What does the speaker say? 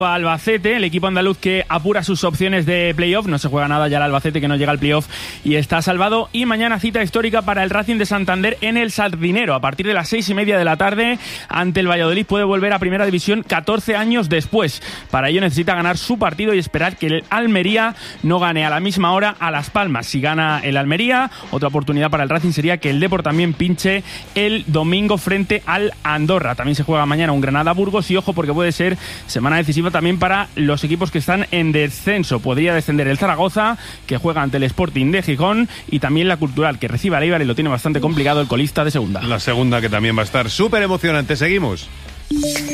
Albacete, el equipo andaluz que apura sus opciones de playoff. No se juega nada ya el Albacete, que no llega al playoff y está salvado. Y mañana cita histórica para el Racing de Santander en el Sardinero. A partir de las 6:30 de la tarde, ante el Valladolid, puede volver a Primera División 14 años después. Para ello necesita ganar su partido y esperar que el Almería no gane a la misma hora a Las Palmas. Si gana el Almería, otra oportunidad para el Racing sería que el Depor también pinche el domingo frente al Andorra. También se juega mañana un Granada-Burgos y ojo, porque puede ser semana decisiva también para los equipos que están en descenso. Podría descender el Zaragoza, que juega ante el Sporting de Gijón, y también la Cultural, que recibe al Eibar y lo tiene bastante complicado el colista de segunda. La segunda, que también va a estar súper emocionante. Seguimos.